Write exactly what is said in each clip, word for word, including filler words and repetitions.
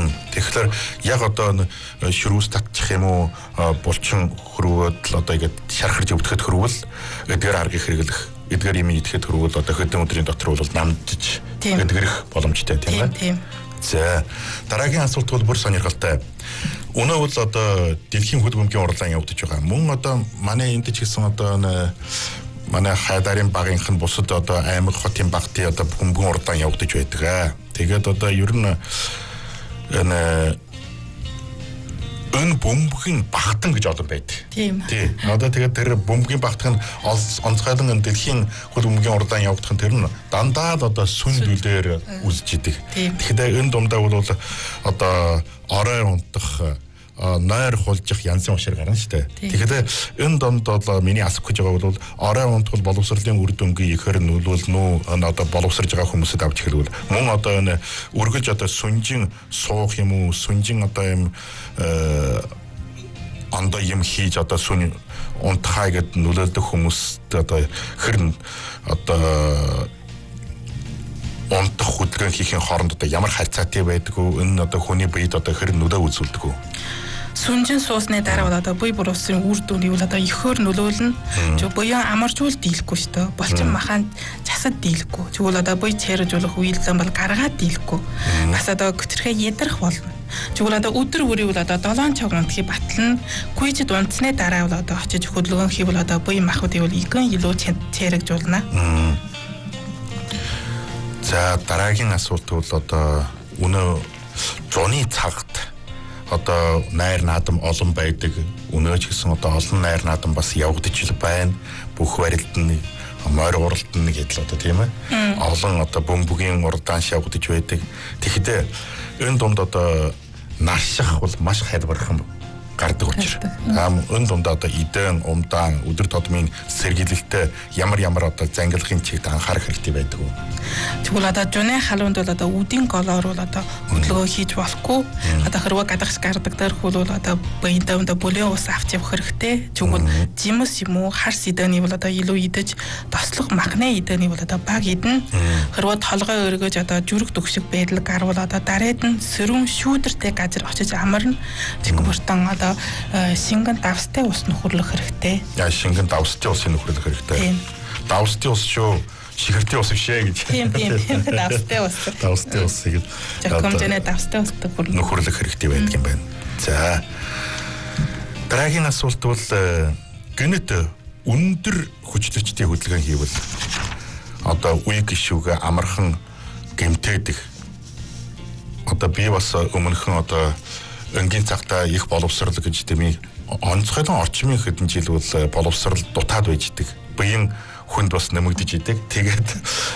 Тэгэхээр яг одоо ширүүс татчих юм уу булчин хөрвөөд л одоо ингээд шархарж өвдөхөд хөрвөл эдгээр аргыг хэрэглэх эдгээр юм идэхэд хөрвөл одоо хэдэн өдрийн дотор бол намдж эдгэрэх боломжтой тийм ээ. Тийм. За дараагийн асуулт бол бүр сонирхолтой. Өнөө бол одоо дэлхийн хөд бөмбөгийн уралдаан явагдаж байгаа. Мөн одоо манай энд ч гэсэн одоо манай хайдарын багийнх нь бусад одоо аймаг хотын багтын одоо бөмбөгийн уралдаан явагдаж байдаг. Тэгээд одоо ер нь энэ өн бөмбөгийн багтан гэж одоо байдаг. Тийм. Тийм. Одоо тэгээд тэр бөмбөгийн багтан онцгойлон дэлхийн хөд бөмбөгийн уралдаан явагдах нь тэр нь дандаа л одоо сүнд үлээр үзэж идэг. Тэгэхээр энэ дундаа бол одоо орой унтах нойр хулжих янзын ушир гарна шүү дээ. Тэгэхээр энэ донд бол миний асах гэж байгаа бол орой унтвал боловсролын үр дүнгийн ихээр нөлөөлнө үү одоо боловсрж байгаа хүмүүсд авч хэлвэл мөн одоо энэ үргэлж одоо сүнжин суух юм уу сүнжин одоо юм ондоо юм хийж одоо сүн унтхай гэд нөлөөлдөг хүмүүст одоо хэрн одоо унтах хөдөлгөөн хийхин хооронд одоо ямар харьцаатай байдгүй энэ одоо хүний биед одоо хэрн нөлөө үзүүлдэг үү? Сүнжин суусны дараа бол одоо буй буруuсын үр дүн бол одоо ихөр нөлөөлнө. Зөв буян амарчул дийлэхгүй шүү дээ. Болчин махан засад дийлэхгүй. Тэгвэл одоо буй цэржүүлэх үйлдэл бол гаргаад дийлэхгүй. Бас одоо гүтрэхээ ядрах болно. Тэгвэл одоо өдөр бүрийн бол одоо долоон цаг унтхий батлна. Гүйжид унтсны дараа бол одоо очиж хөдөлгөөн хийвэл одоо буй махбодыг бол игэн илүү цэрэгжүүлнэ. За дараагийн асуулт бол одоо өнөө зуны цагт одоо найр наадам олон байдаг. Өнөөч гэсэн одоо олон найр наадам бас явагдаж байна. Бүх барилд нь морь уралд нь гэдэл одоо тийм ээ. Олон одоо бөмбөгийн уралдаан явагдаж байдаг. Тэгэхдээ энэ дунд одоо нарших бол маш хялбархан гардаг учраас. Ам энэ дунд одоо идэн, умдаан, өдөр тутмын сэргийлэлтэй ямар ямар одоо зангилахын чигт анхаарах хэрэгтэй байдаг уу? Тэгвэл одоо жуны халуунд бол одоо үдийн голоор бол одоо хөдөлгөөн хийж болохгүй. Одоо хэрвээ гадагш гардаг дээрх бол одоо баяндаа өнда бүлээн ус авч явах хэрэгтэй. Тэгвэл жимс юм уу харс идэний бол одоо илүү идэж тослох махны идэний бол одоо баг идэн. Хэрвээ толгой өргөж одоо жүрэг төгшөг байдал гарвал одоо дараад нь сөрөм шүүдэртэй газар очиж амарна. Тэгвэртэн одоо шингэн давстай ус нөхөрлөх хэрэгтэй. Яа шингэн давстай ус нөхөрлөх хэрэгтэй. Давстай ус шүү. Шихэртэй ус бишээ гэж. Тийм тийм тийм давстай ус. Давстай ус гэж. Жокомжэнэ давстай ус нөхөрлөх хэрэгтэй байдаг юм байна. За. Дараагийн асуулт бол гэнэт өндөр хүчлэгчдийн хөдөлгөөн хийвэл одоо үе гişүүгээ амархан гэмтээдэг. Одоо би бас өмнөхөн одоо өнгийн цагтаа их боловсрал гэж дэмий онцгойлон орчмын хэдэн жил бол боловсрал дутаад байждаг. Буян хүнд бас нэмэгдэж идэг. Тэгээд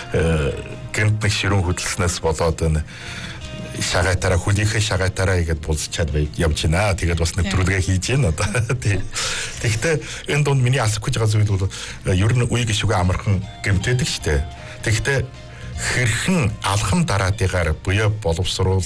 гэнт нэг ширүүн хөдөлснөөс болоод энэ шагайтараа хүлийнхээ шагайтараа игээд булсчаад явж байна. Тэгээд бас нэвтрүүлгээ хийж байна одоо. Тэгэхдээ энэ дунд миний асах гэж байгаа зүйл бол ер нь үе гişүүгээ амархан гэмтээдэг штэ. Тэгэхдээ хэрхэн алхам дараадыгаар буяа боловсруул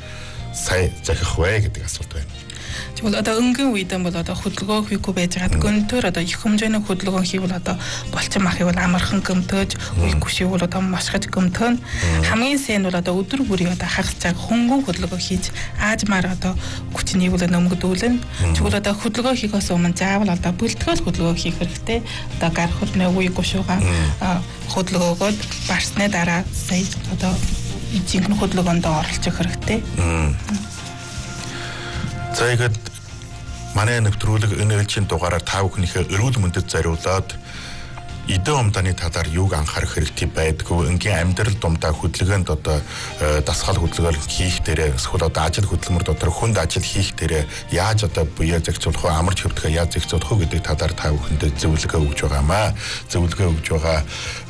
сая захих вэ гэдэг асуулт байна. Тэгвэл одоо өнгийн үед бол одоо хөдөлгөөн хийхгүй байж байгаа. Гөнтөр одоо их хэмжээний хөдөлгөөн хийвэл одоо болчин мах ивэл амархан гөмтөж, үегүй шивүүл одоо мошгож гөмтөн. Хамгийн сайн бол одоо өдөр бүрийн одоо хагас цаг хөнгөн хөдөлгөөн хийж аажмаар одоо хүчнийг бол нөмгдүүлнэ. Тэгвэл одоо хөдөлгөөн хийхээс өмнө заавал одоо бэлтгэл хөдөлгөөн хийх хэрэгтэй. Одоо гар хөрнөө үегүй шуугаа хөдөлгөөгөөд барсны дараа сая одоо жинхэнэ хөдөлгөөнд оролцох хэрэгтэй. За ихэд манай нэвтрүүлэг энэ ээлжийн дугаараар та бүхнийхээ эрүүл мэндэд зориулаад эдэн умдааны талаар юуг анхаарах хэрэгтэй байдгүй энгийн амьдрал дундаа хөдөлгөөнд одоо дасгал хөдөлгөөл хийх дээрээ эсвэл одоо ажил хөдөлмөр дотор хүнд ажил хийх дээрээ яаж одоо буяа зохицуулах вэ амарч хөвдөхөө яаж зохицуулах вэ гэдэг талаар та бүхэндээ зөвлөгөө өгж байгаамаа зөвлөгөө өгж байгаа